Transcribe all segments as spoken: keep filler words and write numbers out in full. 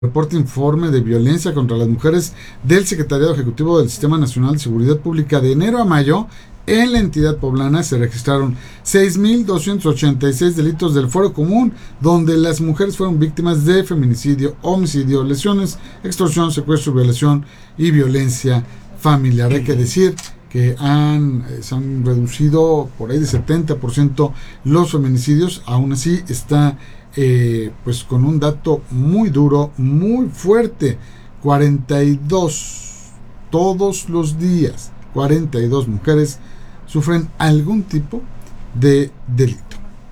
Reporte informe de violencia contra las mujeres del Secretariado Ejecutivo del Sistema Nacional de Seguridad Pública. De enero a mayo, en la entidad poblana se registraron seis mil doscientos ochenta y seis delitos del fuero común, donde las mujeres fueron víctimas de feminicidio, homicidio, lesiones, extorsión, secuestro, violación y violencia familiar. Hay que decir que han, se han reducido por ahí de setenta por ciento los feminicidios. Aún así está eh, pues con un dato muy duro, muy fuerte: cuarenta y dos todos los días, cuarenta y dos mujeres sufren algún tipo de delito.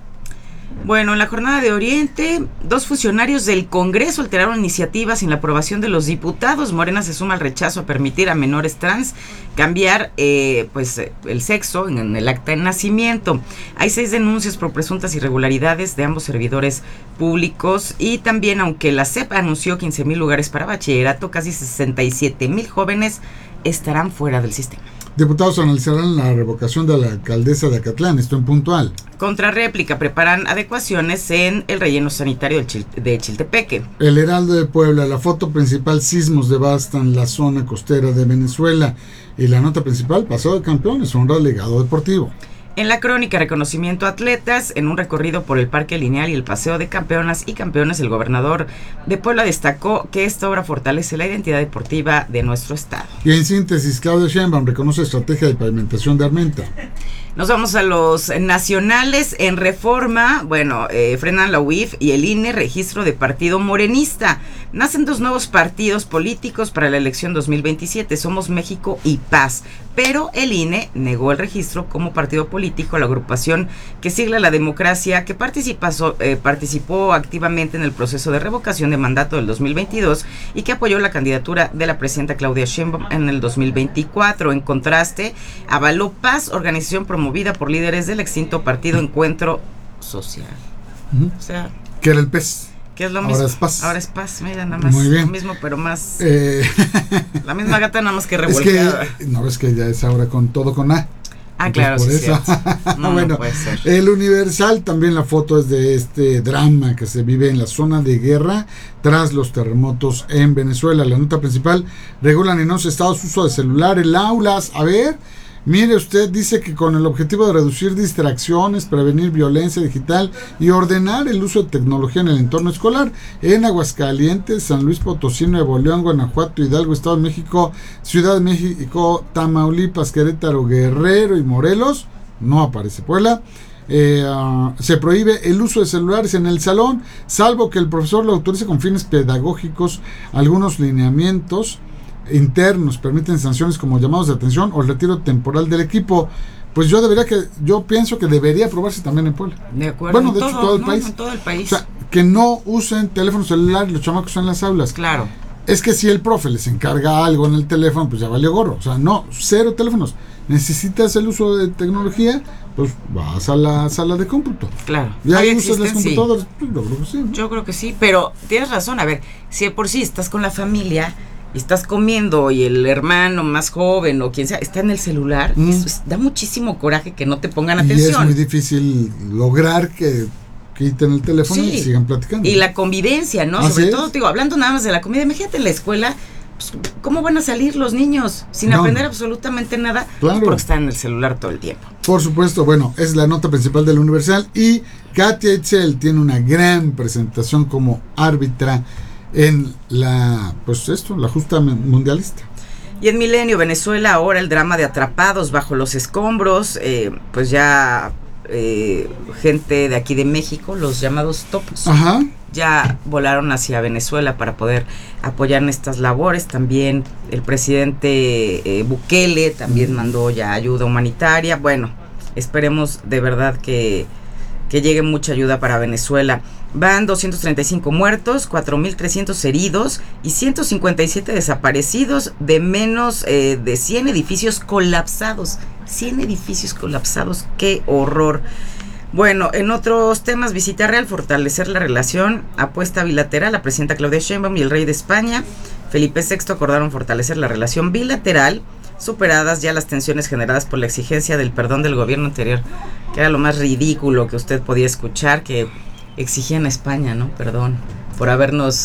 Bueno, en la jornada de Oriente, dos funcionarios del Congreso alteraron iniciativas sin la aprobación de los diputados. Morena se suma al rechazo a permitir a menores trans cambiar eh, pues el sexo en el acta de nacimiento. Hay seis denuncias por presuntas irregularidades de ambos servidores públicos, y también, aunque la C E P anunció quince mil lugares para bachillerato, casi sesenta y siete mil jóvenes estarán fuera del sistema. Diputados analizarán la revocación de la alcaldesa de Acatlán, esto en Puntual. Contrarréplica, preparan adecuaciones en el relleno sanitario de, Chil- de Chiltepeque. El Heraldo de Puebla, la foto principal: sismos devastan la zona costera de Venezuela. Y la nota principal: paseo de campeones, honra al legado deportivo. En la crónica, reconocimiento a atletas en un recorrido por el Parque Lineal y el Paseo de Campeonas y Campeones. El gobernador de Puebla destacó que esta obra fortalece la identidad deportiva de nuestro estado. Y en síntesis, Claudia Sheinbaum reconoce estrategia de pavimentación de Armenta. Nos vamos a los nacionales. En Reforma, bueno, eh, frenan la U I F y el I N E registro de partido morenista. Nacen dos nuevos partidos políticos para la elección dos mil veintisiete, Somos México y Paz. Pero el I N E negó el registro como partido político a la agrupación que sigla la democracia, que participa, eh, participó activamente en el proceso de revocación de mandato del dos mil veintidós y que apoyó la candidatura de la presidenta Claudia Sheinbaum en el dos mil veinticuatro. En contraste, avaló Paz, organización promovida por líderes del extinto partido Encuentro Social. Uh-huh. O sea, que era el P E S. Que es lo Ahora mismo. es Paz. Ahora es Paz, mira, nada más. Muy bien. Lo mismo, pero más. Eh, la misma gata, nada más que es revolcada. que, no, es que ya es ahora con todo con A. Ah, Entonces, claro, por sí, eso. no, Bueno, no puede ser. El Universal, también la foto es de este drama que se vive en la zona de guerra tras los terremotos en Venezuela. La nota principal: regulan en once estados uso de celular en aulas. A ver, mire usted, dice que con el objetivo de reducir distracciones, prevenir violencia digital y ordenar el uso de tecnología en el entorno escolar, en Aguascalientes, San Luis Potosí, Nuevo León, Guanajuato, Hidalgo, Estado de México, Ciudad de México, Tamaulipas, Querétaro, Guerrero y Morelos, no aparece Puebla. Eh, uh, se prohíbe el uso de celulares en el salón, salvo que el profesor lo autorice con fines pedagógicos. Algunos lineamientos internos permiten sanciones como llamados de atención o el retiro temporal del equipo. Pues yo debería que yo pienso que debería aprobarse también en Puebla. De acuerdo. Bueno, de todo, hecho todo el no, país. En todo el país. O sea, que no usen teléfono celular los chamacos en las aulas. Claro. Es que si el profe les encarga algo en el teléfono, pues ya valió gorro. O sea, no, cero teléfonos. Necesitas el uso de tecnología, pues vas a la sala de cómputo. Claro. Ya Ahí usas las existen, computadoras. sí. Pues, yo creo que sí, ¿no? Yo creo que sí, pero tienes razón. A ver, si de por sí estás con la familia y estás comiendo y el hermano más joven o quien sea está en el celular, mm. eso es, da muchísimo coraje que no te pongan atención. Y es muy difícil lograr que quiten el teléfono sí. y sigan platicando. Y la convivencia, ¿no? Así Sobre es. todo, digo, hablando nada más de la comida, imagínate en la escuela, pues, ¿cómo van a salir los niños sin no. aprender absolutamente nada? Claro. Porque están en el celular todo el tiempo. Por supuesto, bueno, es la nota principal del Universal, y Katia Itzel tiene una gran presentación como árbitra en la, pues esto, la justa mundialista. Y en Milenio, Venezuela, ahora el drama de atrapados bajo los escombros, eh, pues ya eh, gente de aquí de México, los llamados topos, Ajá. ya volaron hacia Venezuela para poder apoyar en estas labores. También el presidente eh, Bukele también mandó ya ayuda humanitaria. Bueno, esperemos de verdad que, que llegue mucha ayuda para Venezuela. Van doscientos treinta y cinco muertos, cuatro mil trescientos heridos y ciento cincuenta y siete desaparecidos, de menos eh, de cien edificios colapsados. cien edificios colapsados, qué horror. Bueno, en otros temas, visita real, fortalecer la relación, apuesta bilateral. La presidenta Claudia Sheinbaum y el rey de España, Felipe sexto, acordaron fortalecer la relación bilateral, superadas ya las tensiones generadas por la exigencia del perdón del gobierno anterior, que era lo más ridículo que usted podía escuchar, que exigían a España, ¿no? Perdón por habernos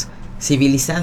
civilizada.